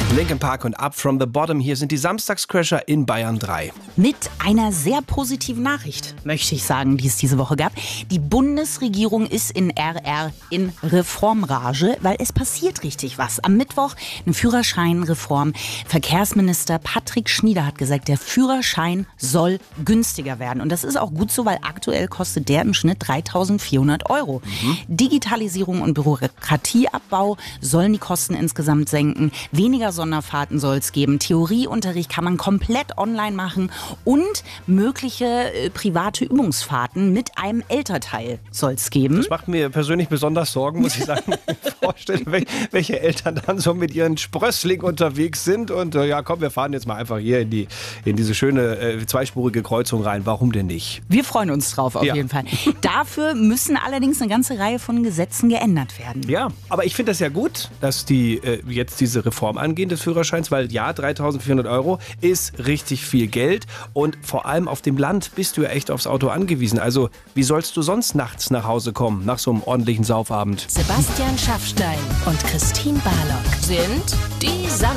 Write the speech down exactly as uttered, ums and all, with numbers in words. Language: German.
Linkin Park und Up from the Bottom. Hier sind die Samstagscrasher in Bayern drei. Mit einer sehr positiven Nachricht, möchte ich sagen, die es diese Woche gab. Die Bundesregierung ist in R R in Reformrage, weil es passiert richtig was. Am Mittwoch eine Führerscheinreform. Verkehrsminister Patrick Schnieder hat gesagt, der Führerschein soll günstiger werden. Und das ist auch gut so, weil aktuell kostet der im Schnitt dreitausendvierhundert Euro. Mhm. Digitalisierung und Bürokratieabbau sollen die Kosten insgesamt senken. Weniger Sonderfahrten soll es geben. Theorieunterricht kann man komplett online machen und mögliche äh, private Übungsfahrten mit einem Elternteil soll es geben. Das macht mir persönlich besonders Sorgen, muss ich sagen. Ich vorstelle, welche Eltern dann so mit ihren Sprössling unterwegs sind und äh, ja komm, wir fahren jetzt mal einfach hier in, die, in diese schöne äh, zweispurige Kreuzung rein. Warum denn nicht? Wir freuen uns drauf auf ja. jeden Fall. Dafür müssen allerdings eine ganze Reihe von Gesetzen geändert werden. Ja, aber ich finde das ja gut, dass die äh, jetzt diese Reform angehen des Führerscheins, weil ja, dreitausendvierhundert Euro ist richtig viel Geld und vor allem auf dem Land bist du ja echt aufs Auto angewiesen. Also wie sollst du sonst nachts nach Hause kommen, nach so einem ordentlichen Saufabend? Sebastian Schaffstein und Christine Barlock sind die Sam